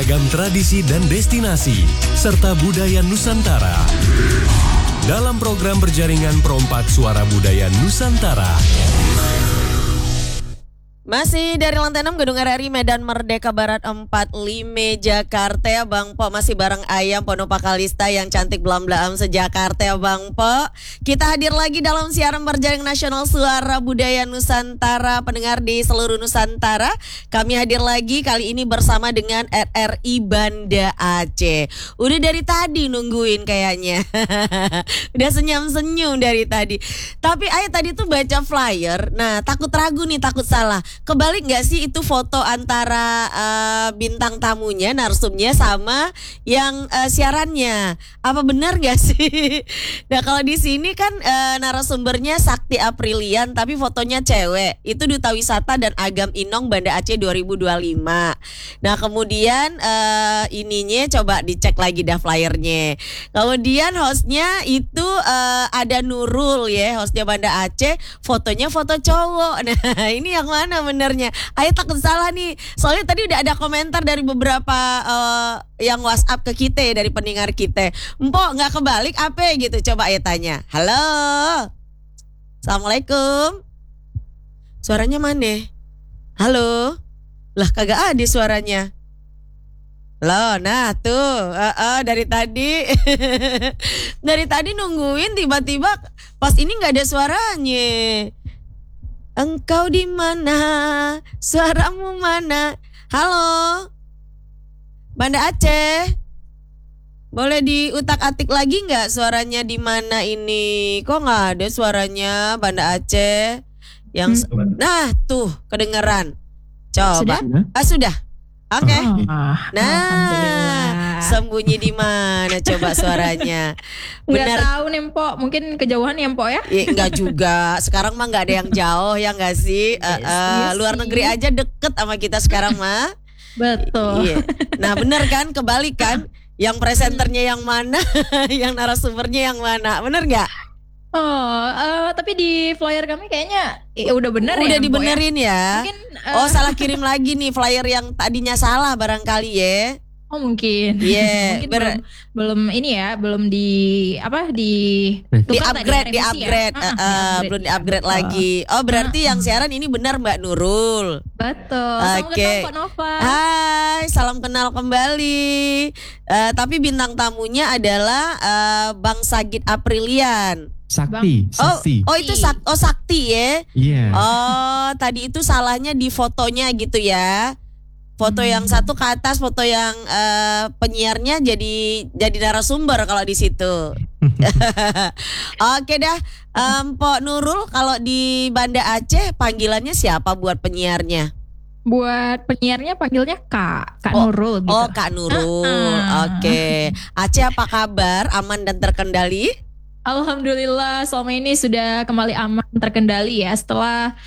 beragam tradisi dan destinasi, serta budaya Nusantara. Dalam program berjaringan Perompak Suara Budaya Nusantara. Masih dari lantai 6 Gedung RRI Medan Merdeka Barat 45 Jakarta ya Bang Po. Masih bareng Ayam Ponopa Kalista yang cantik belam-belam sejakarta ya Bang Po. Kita hadir lagi dalam siaran berjaring nasional Suara Budaya Nusantara. Pendengar di seluruh Nusantara, kami hadir lagi kali ini bersama dengan RRI Banda Aceh. Udah dari tadi nungguin kayaknya. Udah senyum-senyum dari tadi. Tapi Ayah tadi tuh baca flyer. Nah takut ragu nih, takut salah. Kebalik gak sih itu foto antara bintang tamunya, narsumnya sama yang siarannya? Apa benar gak sih? Nah kalau di sini kan narasumbernya Sakti Aprilian tapi fotonya cewek. Itu Duta Wisata dan Agam Inong Banda Aceh 2025. Nah kemudian ininya coba dicek lagi dah flyernya. Kemudian hostnya itu ada Nurul ya, hostnya Banda Aceh. Fotonya foto cowok. Nah ini yang mana benernya? Ayah takut salah nih. Soalnya tadi udah ada komentar dari beberapa yang WhatsApp ke kita ya, dari pendengar kita. Empok nggak kebalik apa gitu? Coba Ayah tanya. Halo, Assalamualaikum. Suaranya mana? Halo, lah kagak ada suaranya. Loh, nah tuh, dari tadi, dari tadi nungguin tiba-tiba pas ini nggak ada suaranya. Engkau di mana? Suaramu mana? Halo, Banda Aceh. Boleh diutak-atik lagi nggak suaranya di mana ini? Kok nggak ada suaranya Banda Aceh? Yang nah tuh kedengeran. Coba. Sudah. Oke. Okay. Nah, sembunyi di mana coba suaranya? Benar. Nggak tahu nih Mpok, mungkin kejauhan ya Mpok ya? Enggak juga. Sekarang mah nggak ada yang jauh ya nggak sih? Luar negeri aja deket sama kita sekarang mah. Betul. Iya. Nah benar kan, kebalik kan? Yang presenternya yang mana, yang narasumbernya yang mana? Bener nggak? Tapi di flyer kami kayaknya udah bener ya. Udah dibenerin ya. Mungkin, salah kirim lagi nih flyer yang tadinya salah barangkali ya. Oh mungkin. Iya. Mungkin belum ini ya, belum di upgrade, belum di upgrade lagi. Oh berarti yang siaran ini benar Mbak Nurul. Betul. Salam kenal Pak Nova. Hai, salam kenal kembali. Tapi bintang tamunya adalah Bang Sagit Aprilian. Sakti. Oh itu Sakti ya. Iya. Oh tadi itu salahnya di fotonya gitu ya. Foto yang satu ke atas, foto yang penyiarnya jadi narasumber kalau di situ. Oke dah, Mpok Nurul kalau di Banda Aceh panggilannya siapa buat penyiarnya? Buat penyiarnya panggilnya Kak Nurul gitu. Oh Kak Nurul. Oke. Aceh apa kabar? Aman dan terkendali? Alhamdulillah selama ini sudah kembali aman terkendali ya setelah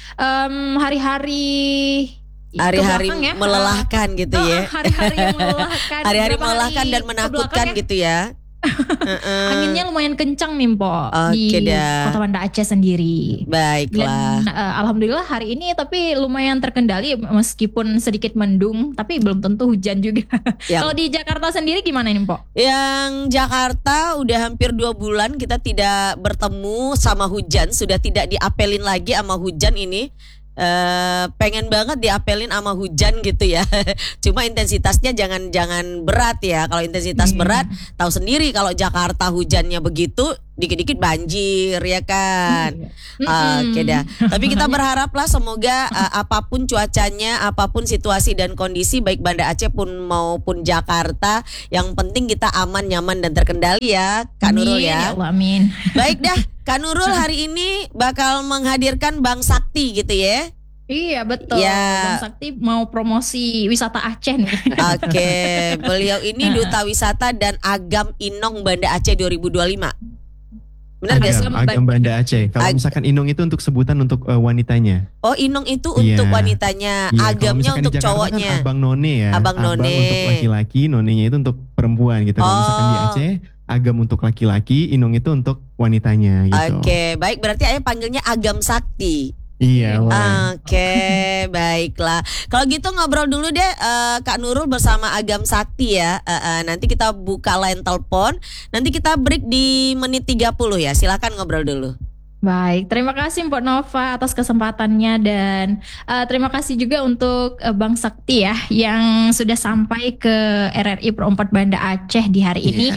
hari-hari ya? Melelahkan gitu ya. Hari-hari yang melelahkan. Hari-hari melelahkan dan menakutkan ya? Gitu ya. Anginnya lumayan kencang nih Mpok di Kota Banda Aceh sendiri. Baiklah. Dan alhamdulillah hari ini tapi lumayan terkendali meskipun sedikit mendung tapi belum tentu hujan juga. Kalau di Jakarta sendiri gimana nih Mpok? Yang Jakarta udah hampir 2 bulan kita tidak bertemu sama hujan. Sudah tidak diapelin lagi sama hujan ini. Pengen banget diapelin sama hujan gitu ya. Cuma intensitasnya jangan berat ya. Kalau intensitas berat tahu sendiri kalau Jakarta hujannya begitu dikit-dikit banjir ya kan. Oke dah. Tapi kita berharap lah semoga apapun cuacanya, apapun situasi dan kondisi baik Banda Aceh pun maupun Jakarta, yang penting kita aman, nyaman dan terkendali ya Kak Nurul ya. Amin. Baik dah. Kak Nurul hari ini bakal menghadirkan Bang Sakti gitu ya. Iya betul. Ya. Bang Sakti mau promosi wisata Aceh nih. Oke, beliau ini Duta Wisata dan Agam Inong Banda Aceh 2025. Benar gak sih? Agam Banda Aceh. Kalau misalkan Inong itu untuk sebutan untuk wanitanya. Oh, Inong itu untuk wanitanya, Agamnya untuk cowoknya. Kan Abang None ya. Abang None untuk laki-laki, Nonenya itu untuk perempuan gitu. Kalau misalkan di Aceh, Agam untuk laki-laki, Inong itu untuk wanitanya gitu. Oke, baik, berarti ayah panggilnya Agam Sakti. Iya, boleh. Oke, baiklah. Kalau gitu ngobrol dulu deh Kak Nurul bersama Agam Sakti ya. Nanti kita buka line telepon. Nanti kita break di menit 30 ya. Silakan ngobrol dulu. Baik, terima kasih Mbak Nova atas kesempatannya dan terima kasih juga untuk Bang Sakti ya yang sudah sampai ke RRI Pro 4 Banda Aceh di hari ini.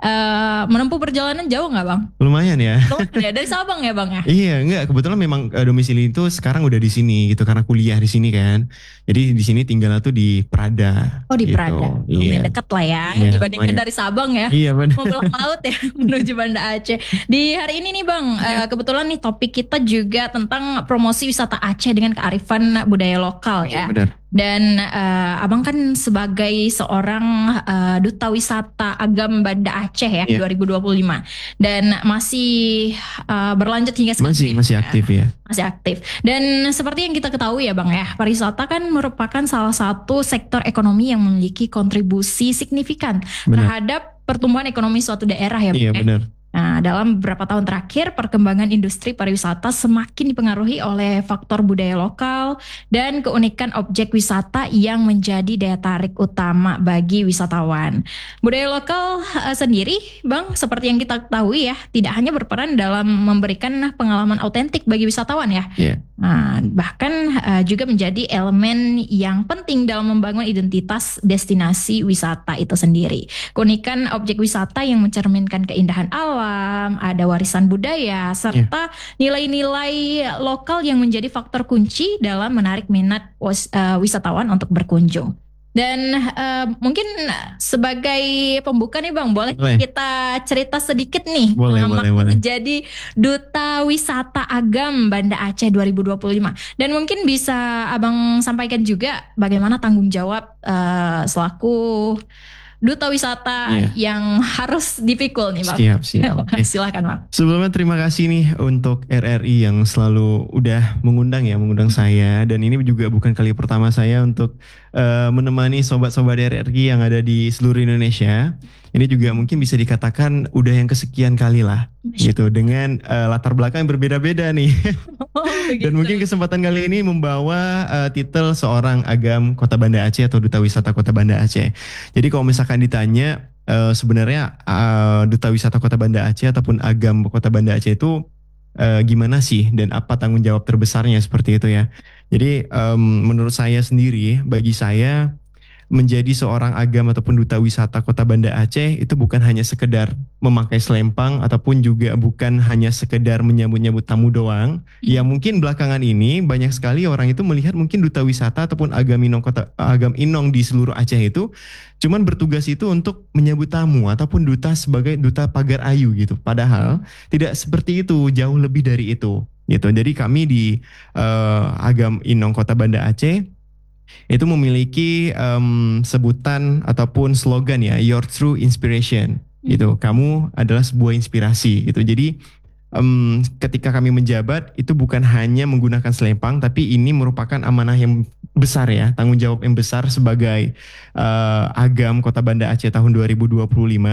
Menempuh perjalanan jauh nggak Bang? Lumayan ya. Lumayan ya, dari Sabang ya Bang ya? Iya, enggak, kebetulan memang domisili itu sekarang udah di sini gitu karena kuliah di sini kan. Jadi di sini tinggalnya tuh di Prada. Oh di gitu. Prada, Iya. lumayan dekat lah ya Iya, dibandingkan lumayan. dari Sabang ya. Iya benar. Mau pulang laut ya menuju Banda Aceh. Di hari ini nih Bang, kebetulan nih topik kita juga tentang promosi wisata Aceh dengan kearifan budaya lokal ya. Benar. Dan Abang kan sebagai seorang duta wisata Agam Banda Aceh ya 2025 dan masih berlanjut hingga sekarang. Masih aktif ya. Masih aktif. Dan seperti yang kita ketahui ya Bang ya, pariwisata kan merupakan salah satu sektor ekonomi yang memiliki kontribusi signifikan terhadap pertumbuhan ekonomi suatu daerah ya Bang. Iya benar. Nah, dalam beberapa tahun terakhir, perkembangan industri pariwisata semakin dipengaruhi oleh faktor budaya lokal dan keunikan objek wisata yang menjadi daya tarik utama bagi wisatawan. Budaya lokal sendiri, Bang, seperti yang kita ketahui ya, tidak hanya berperan dalam memberikan pengalaman autentik bagi wisatawan ya. Iya. Nah, bahkan juga menjadi elemen yang penting dalam membangun identitas destinasi wisata itu sendiri. Keunikan objek wisata yang mencerminkan keindahan alam, ada warisan budaya, serta nilai-nilai lokal yang menjadi faktor kunci dalam menarik minat wisatawan untuk berkunjung. Dan mungkin sebagai pembuka nih Bang, boleh kita cerita sedikit nih boleh. menjadi Duta Wisata Agam Banda Aceh 2025. Dan mungkin bisa Abang sampaikan juga bagaimana tanggung jawab selaku Duta Wisata yang harus dipikul nih Bang. Siap. Okay. Silakan Bang. Sebelumnya terima kasih nih untuk RRI yang selalu udah mengundang saya, dan ini juga bukan kali pertama saya untuk menemani sobat-sobat RRI yang ada di seluruh Indonesia. Ini juga mungkin bisa dikatakan udah yang kesekian kali lah gitu, dengan latar belakang yang berbeda-beda nih. Dan mungkin kesempatan kali ini membawa titel seorang Agam Kota Banda Aceh atau Duta Wisata Kota Banda Aceh. Jadi kalau misalkan ditanya sebenarnya Duta Wisata Kota Banda Aceh ataupun Agam Kota Banda Aceh itu gimana sih dan apa tanggung jawab terbesarnya seperti itu ya. Jadi menurut saya sendiri, bagi saya menjadi seorang agam ataupun duta wisata Kota Banda Aceh itu bukan hanya sekedar memakai selempang ataupun juga bukan hanya sekedar menyambut-nyambut tamu doang. Ya mungkin belakangan ini banyak sekali orang itu melihat mungkin duta wisata ataupun agam inong di seluruh Aceh itu cuman bertugas itu untuk menyambut tamu ataupun duta sebagai duta pagar ayu gitu. Padahal tidak seperti itu, jauh lebih dari itu gitu. Jadi kami di Agam Inong Kota Banda Aceh itu memiliki sebutan ataupun slogan ya, your true inspiration gitu. Kamu adalah sebuah inspirasi gitu. Jadi ketika kami menjabat itu bukan hanya menggunakan selempang, tapi ini merupakan amanah yang besar ya, tanggung jawab yang besar sebagai Agam Kota Banda Aceh tahun 2025.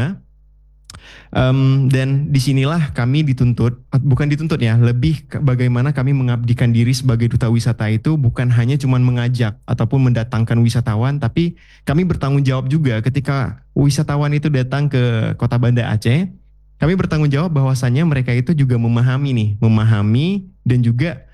Dan disinilah kami dituntut, bukan dituntut ya, lebih bagaimana kami mengabdikan diri sebagai duta wisata itu bukan hanya cuman mengajak ataupun mendatangkan wisatawan, tapi kami bertanggung jawab juga ketika wisatawan itu datang ke Kota Banda Aceh. Kami bertanggung jawab bahwasannya mereka itu juga memahami dan juga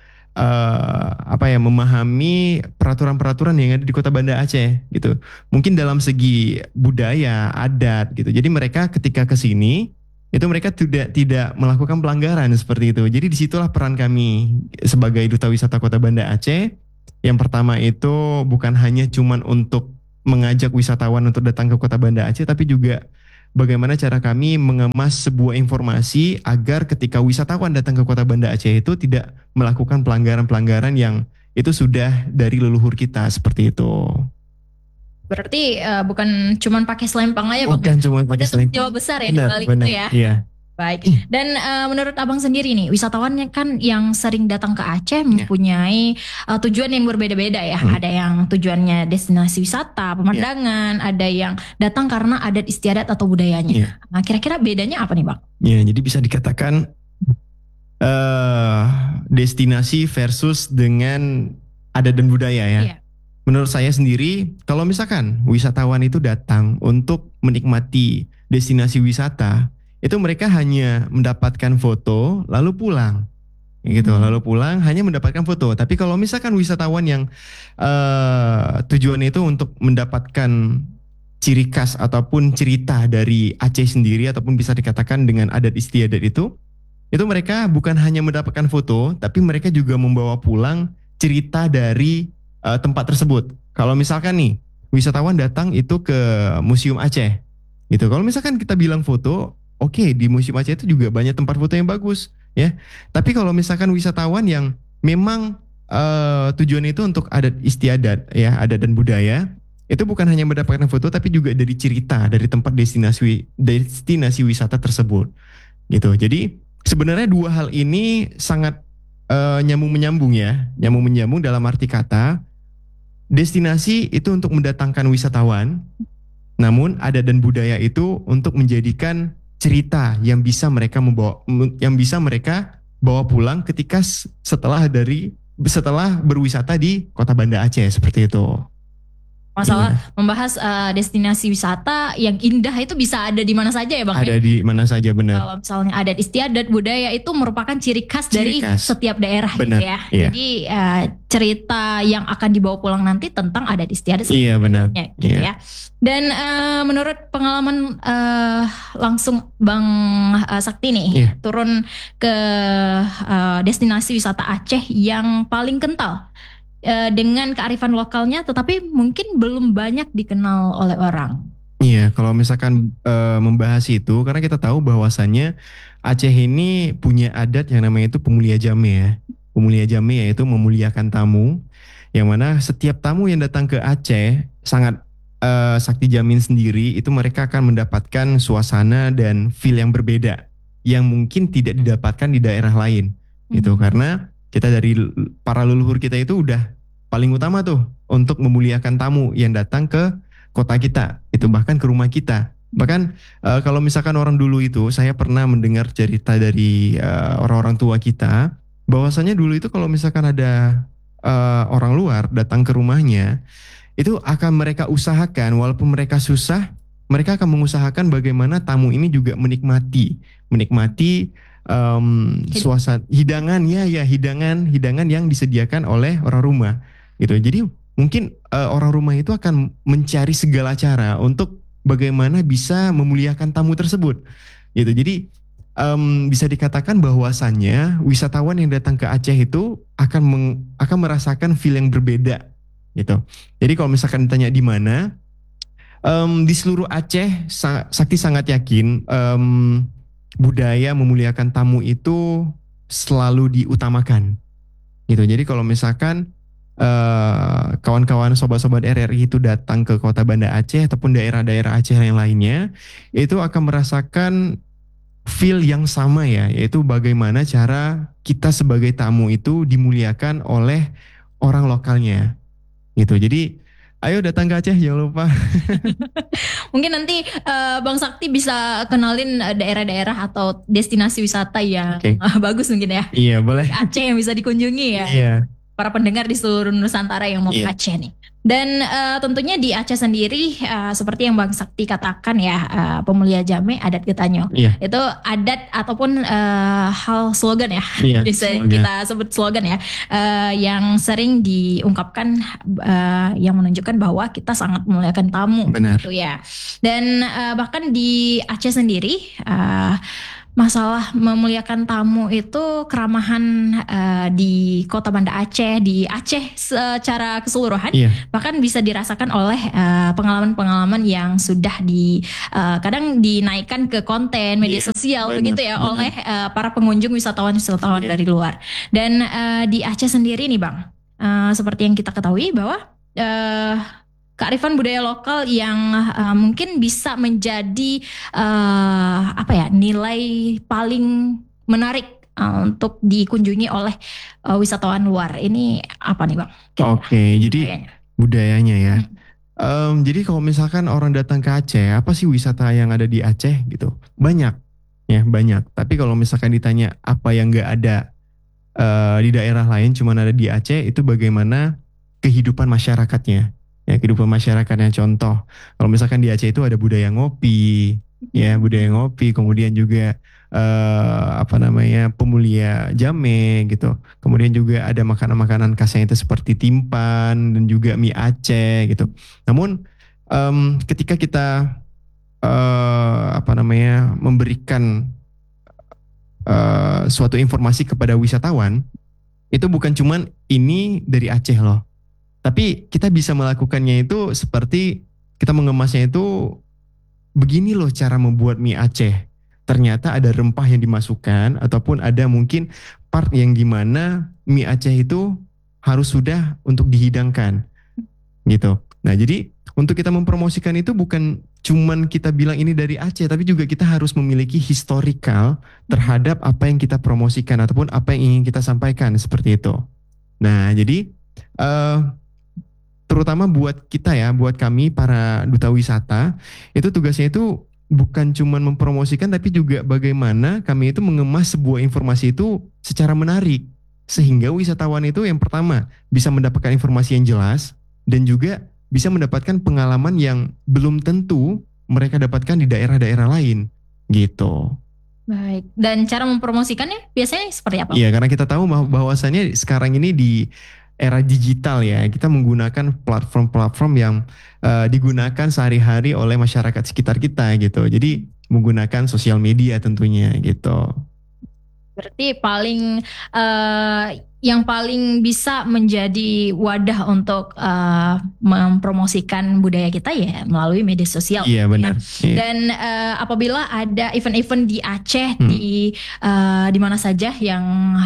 memahami peraturan-peraturan yang ada di Kota Banda Aceh gitu. Mungkin dalam segi budaya, adat gitu. Jadi mereka ketika ke sini itu mereka tidak melakukan pelanggaran seperti itu. Jadi disitulah peran kami sebagai Duta Wisata Kota Banda Aceh. Yang pertama itu bukan hanya cuman untuk mengajak wisatawan untuk datang ke Kota Banda Aceh, tapi juga bagaimana cara kami mengemas sebuah informasi agar ketika wisatawan datang ke Kota Banda Aceh itu tidak melakukan pelanggaran-pelanggaran yang itu sudah dari leluhur kita seperti itu. Berarti bukan cuma pakai selempang aja Bang. Bukan cuma pakai selempang. Jawab besar ya di balik itu ya. Iya. Baik. Dan menurut Abang sendiri nih, wisatawannya kan yang sering datang ke Aceh mempunyai tujuan yang berbeda-beda ya. Ada yang tujuannya destinasi wisata, pemandangan, ada yang datang karena adat istiadat atau budayanya. Nah, kira-kira bedanya apa nih Bang? Ya, jadi bisa dikatakan destinasi versus dengan adat dan budaya ya. Iya. Menurut saya sendiri, kalau misalkan wisatawan itu datang untuk menikmati destinasi wisata, itu mereka hanya mendapatkan foto lalu pulang. Gitu, lalu pulang hanya mendapatkan foto. Tapi kalau misalkan wisatawan yang tujuannya itu untuk mendapatkan ciri khas ataupun cerita dari Aceh sendiri ataupun bisa dikatakan dengan adat istiadat itu mereka bukan hanya mendapatkan foto, tapi mereka juga membawa pulang cerita dari tempat tersebut. Kalau misalkan nih wisatawan datang itu ke Museum Aceh, gitu. Kalau misalkan kita bilang foto, oke, di Museum Aceh itu juga banyak tempat foto yang bagus, ya. Tapi kalau misalkan wisatawan yang memang tujuan itu untuk adat istiadat, ya, adat dan budaya, itu bukan hanya mendapatkan foto, tapi juga dari cerita dari tempat destinasi wisata tersebut, gitu. Jadi sebenarnya dua hal ini sangat nyambung menyambung dalam arti kata. Destinasi itu untuk mendatangkan wisatawan, namun adat dan budaya itu untuk menjadikan cerita yang bisa mereka bawa pulang ketika setelah berwisata di Kota Banda Aceh seperti itu. Masalah membahas destinasi wisata yang indah itu bisa ada di mana saja ya Bang? Ada di mana saja, benar. Kalau misalnya adat istiadat budaya itu merupakan ciri khas dari setiap daerah, benar, gitu ya. Iya. Jadi cerita yang akan dibawa pulang nanti tentang adat istiadat. Iya, benar. Gitu ya. Dan menurut pengalaman langsung Bang Sakti nih, turun ke destinasi wisata Aceh yang paling kental dengan kearifan lokalnya, tetapi mungkin belum banyak dikenal oleh orang. Iya, kalau misalkan membahas itu, karena kita tahu bahwasannya Aceh ini punya adat yang namanya itu pemulia jame ya. Pemulia jame yaitu memuliakan tamu, yang mana setiap tamu yang datang ke Aceh sangat Sakti jamin sendiri itu mereka akan mendapatkan suasana dan feel yang berbeda, yang mungkin tidak didapatkan di daerah lain, gitu. Karena kita dari para leluhur kita itu udah paling utama tuh untuk memuliakan tamu yang datang ke kota kita, itu bahkan ke rumah kita. Bahkan kalau misalkan orang dulu itu, saya pernah mendengar cerita dari orang-orang tua kita, bahwasanya dulu itu kalau misalkan ada orang luar datang ke rumahnya, itu akan mereka usahakan, walaupun mereka susah, mereka akan mengusahakan bagaimana tamu ini juga menikmati suasana hidangan yang disediakan oleh orang rumah, gitu. Jadi mungkin orang rumah itu akan mencari segala cara untuk bagaimana bisa memuliakan tamu tersebut, gitu. Jadi bisa dikatakan bahwasannya wisatawan yang datang ke Aceh itu akan merasakan feel yang berbeda, gitu. Jadi kalau misalkan ditanya di mana, di seluruh Aceh, Sakti sangat yakin budaya memuliakan tamu itu selalu diutamakan, gitu. Jadi kalau misalkan kawan-kawan sobat-sobat RRI itu datang ke Kota Banda Aceh ataupun daerah-daerah Aceh yang lainnya, itu akan merasakan feel yang sama ya, yaitu bagaimana cara kita sebagai tamu itu dimuliakan oleh orang lokalnya, gitu. Jadi ayo datang ke Aceh, jangan lupa. Mungkin nanti Bang Sakti bisa kenalin daerah-daerah atau destinasi wisata yang bagus mungkin ya. Iya, boleh. Aceh yang bisa dikunjungi ya. Iya. Para pendengar di seluruh Nusantara yang mau ke Aceh nih. Dan tentunya di Aceh sendiri seperti yang Bang Sakti katakan ya, pemulia jame adat Getanyo. Itu adat ataupun hal slogan ya. Bisa kita sebut slogan ya, yang sering diungkapkan yang menunjukkan bahwa kita sangat memuliakan tamu. Benar. Gitu ya. Dan bahkan di Aceh sendiri masalah memuliakan tamu itu keramahan di Kota Banda Aceh, di Aceh secara keseluruhan, bahkan bisa dirasakan oleh pengalaman-pengalaman yang sudah kadang dinaikkan ke konten media sosial begitu ya oleh para pengunjung wisatawan dari luar. Dan di Aceh sendiri nih Bang, seperti yang kita ketahui bahwa kearifan budaya lokal yang mungkin bisa menjadi nilai paling menarik untuk dikunjungi oleh wisatawan luar. Ini apa nih Bang? Oke, jadi budayanya ya. Jadi kalau misalkan orang datang ke Aceh, apa sih wisata yang ada di Aceh gitu? Banyak ya, banyak. Tapi kalau misalkan ditanya apa yang nggak ada di daerah lain, cuman ada di Aceh, itu bagaimana kehidupan masyarakatnya. Ya, kehidupan masyarakatnya. Contoh, kalau misalkan di Aceh itu ada budaya ngopi, ya budaya ngopi, kemudian juga pemulia jame gitu. Kemudian juga ada makanan-makanan khasnya itu seperti timpan dan juga mie Aceh gitu. Namun ketika kita memberikan suatu informasi kepada wisatawan, itu bukan cuman ini dari Aceh loh. Tapi kita bisa melakukannya itu seperti kita mengemasnya itu begini loh cara membuat mie Aceh. Ternyata ada rempah yang dimasukkan ataupun ada mungkin part yang dimana mie Aceh itu harus sudah untuk dihidangkan gitu. Nah jadi untuk kita mempromosikan itu bukan cuman kita bilang ini dari Aceh, tapi juga kita harus memiliki historical terhadap apa yang kita promosikan ataupun apa yang ingin kita sampaikan seperti itu. Nah jadi terutama buat kita ya, buat kami para duta wisata, itu tugasnya itu bukan cuma mempromosikan tapi juga bagaimana kami itu mengemas sebuah informasi itu secara menarik sehingga wisatawan itu yang pertama bisa mendapatkan informasi yang jelas dan juga bisa mendapatkan pengalaman yang belum tentu mereka dapatkan di daerah-daerah lain gitu. Baik, dan cara mempromosikannya biasanya seperti apa? Iya, karena kita tahu bahwasannya sekarang ini di era digital ya, kita menggunakan platform-platform yang digunakan sehari-hari oleh masyarakat sekitar kita gitu. Jadi menggunakan sosial media tentunya gitu. Berarti yang paling bisa menjadi wadah untuk mempromosikan budaya kita ya melalui media sosial. Iya benar. Iya. Dan apabila ada event-event di Aceh di mana saja yang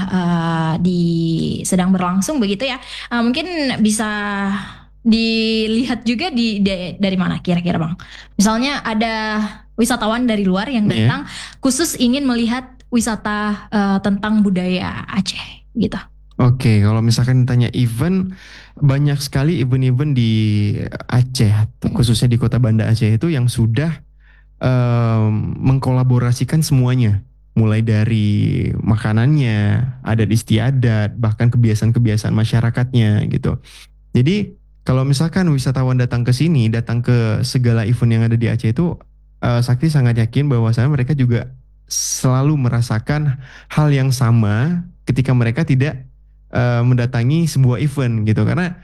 sedang berlangsung begitu ya, mungkin bisa dilihat juga dari mana kira-kira Bang. Misalnya ada wisatawan dari luar yang datang khusus ingin melihat wisata tentang budaya Aceh gitu. Oke, kalau misalkan ditanya event, banyak sekali event-event di Aceh, khususnya di Kota Banda Aceh itu yang sudah mengkolaborasikan semuanya. Mulai dari makanannya, adat istiadat, bahkan kebiasaan-kebiasaan masyarakatnya gitu. Jadi kalau misalkan wisatawan datang ke sini, datang ke segala event yang ada di Aceh itu, Sakti sangat yakin bahwasanya mereka juga selalu merasakan hal yang sama ketika mereka tidak mendatangi sebuah event gitu. Karena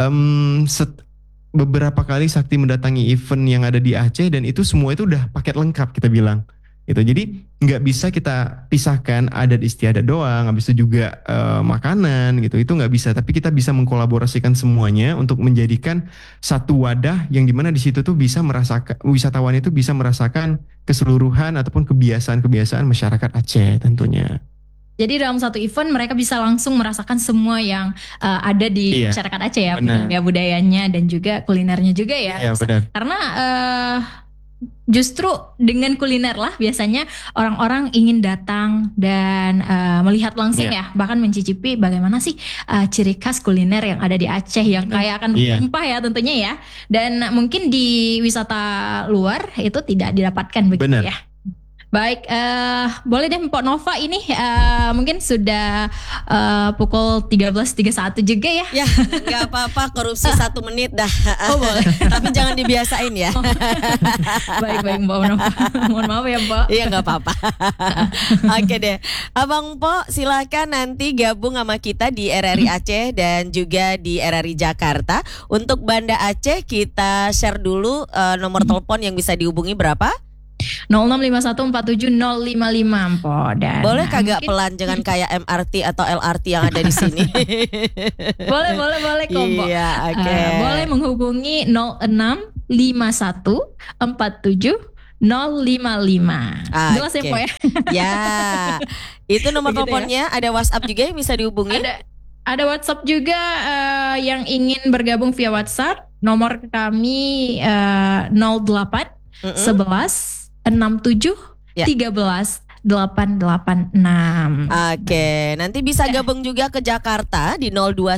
beberapa kali Sakti mendatangi event yang ada di Aceh dan itu semua itu udah paket lengkap kita bilang gitu. Jadi nggak bisa kita pisahkan adat istiadat doang, habis itu juga makanan gitu, itu nggak bisa. Tapi kita bisa mengkolaborasikan semuanya untuk menjadikan satu wadah yang dimana di situ tuh bisa merasakan, wisatawan itu bisa merasakan keseluruhan ataupun kebiasaan-kebiasaan masyarakat Aceh tentunya. Jadi dalam satu event mereka bisa langsung merasakan semua yang ada di masyarakat Aceh ya, budayanya dan juga kulinernya juga ya. Iya, benar. Karena justru dengan kuliner lah biasanya orang-orang ingin datang dan melihat langsung ya, bahkan mencicipi bagaimana sih ciri khas kuliner yang ada di Aceh yang kaya akan rempah ya tentunya ya. Dan mungkin di wisata luar itu tidak didapatkan begitu ya. Baik, boleh deh Mpok Nova ini mungkin sudah pukul 13.31 juga ya. Ya, nggak apa-apa, korupsi 1 menit dah. Oh boleh. Tapi jangan dibiasain ya. Baik Mbak Nova. Mohon maaf ya Mbak. Iya nggak apa-apa. Oke deh, Abang Mpok silakan nanti gabung sama kita di RRI Aceh dan juga di RRI Jakarta. Untuk Banda Aceh kita share dulu nomor telepon yang bisa dihubungi berapa? 0651470555 Mpok. Dan boleh kagak pelan, jangan kayak MRT atau LRT yang ada di sini. boleh kok Mpok. Iya, oke. Boleh menghubungi 0651470555. Jelas ya Mpok ya? Ya. Itu nomor teleponnya, ada WhatsApp juga yang bisa dihubungi. Ada WhatsApp juga yang ingin bergabung via WhatsApp. Nomor kami 08 11 67 13 886. Oke, nanti bisa gabung juga ke Jakarta di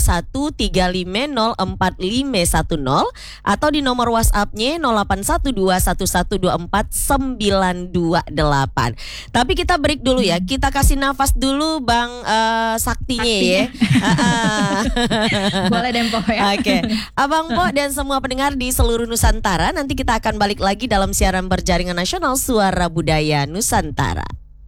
02135045110 atau di nomor WhatsApp-nya 0812112498. Tapi kita break dulu ya. Kita kasih nafas dulu Bang Saktinya ya. Boleh deh Po ya. Oke, Abang Po dan semua pendengar di seluruh Nusantara, nanti kita akan balik lagi dalam siaran berjaringan nasional Suara Budaya Nusantara.